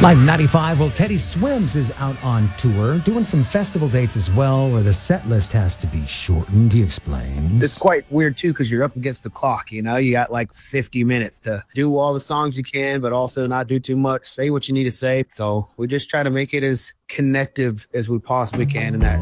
Live 95, well, Teddy Swims is out on tour, doing some festival dates as well, where the set list has to be shortened. He explains. It's quite weird, too, because you're up against the clock, you know? You got like 50 minutes to do all the songs you can, but also not do too much, say what you need to say. So we just try to make it as connective as we possibly can in that